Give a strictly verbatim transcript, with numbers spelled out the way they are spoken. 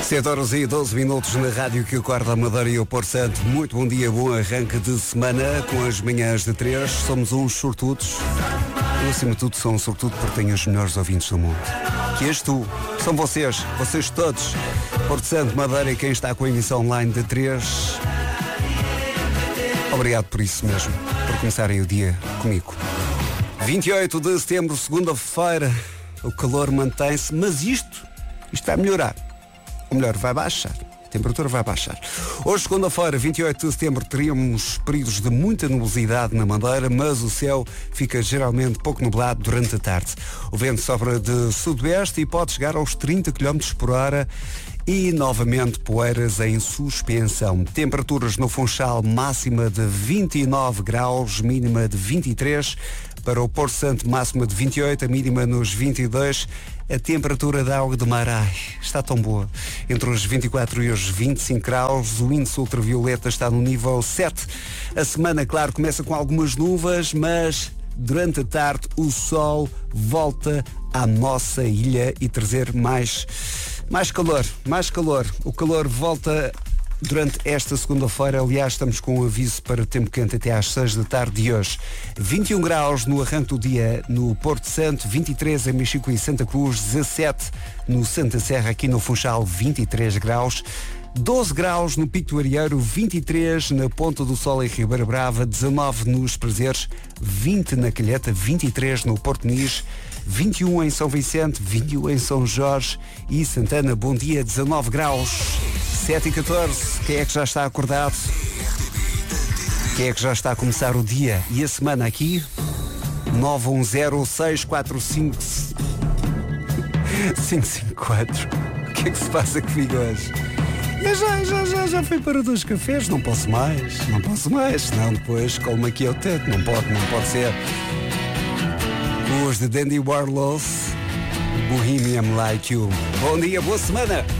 sete horas e doze minutos na rádio que acorda a Madeira e o Porto Santo. Muito bom dia, bom arranque de semana com as manhãs de três. Somos uns sortudos. Eu, acima de tudo, sou um sortudo porque tenho os melhores ouvintes do mundo. Que és tu, são vocês, vocês todos. Porto Santo, Madeira e quem está com a emissão online de três. Obrigado por isso mesmo, por começarem o dia comigo. vinte e oito de setembro, segunda-feira, o calor mantém-se, mas isto, isto vai melhorar. Ou melhor, vai baixar. A temperatura vai baixar. Hoje, segunda-feira, vinte e oito de setembro, teríamos períodos de muita nubosidade na Madeira, mas o céu fica geralmente pouco nublado durante a tarde. O vento sopra de sudoeste e pode chegar aos trinta quilómetros por hora e, novamente, poeiras em suspensão. Temperaturas no Funchal máxima de vinte e nove graus, mínima de vinte e três. Para o Porto Santo, máxima de vinte e oito, a mínima nos vinte e dois. A temperatura da água do mar, ai, está tão boa. Entre os vinte e quatro e os vinte e cinco graus, o índice ultravioleta está no nível sete. A semana, claro, começa com algumas nuvens, mas durante a tarde o sol volta à nossa ilha e trazer mais, mais calor, mais calor. O calor volta durante esta segunda-feira. Aliás, estamos com um aviso para tempo quente até às seis da tarde de hoje. vinte e um graus no arranque do dia no Porto Santo, vinte e três em Mexico e Santa Cruz, dezassete no Santa Serra, aqui no Funchal, vinte e três graus. doze graus no Pico do Arieiro, vinte e três na Ponta do Sol e Ribeira Brava, dezanove nos Prazeres, vinte na Calheta, vinte e três no Porto Nis, vinte e um em São Vicente, vinte e um em São Jorge e Santana. Bom dia, dezanove graus. sete e catorze. Quem é que já está acordado? Quem é que já está a começar o dia e a semana aqui? nove um zero seis quatro cinco cinco cinco quatro. O que é que se passa comigo hoje? Eu já, já, já, já fui para dois cafés, não posso mais, não posso mais, senão depois colmo aqui ao teto, não pode, não pode ser. Os de Dandy Warhols, Bohemian Like You. Bom dia, boa semana!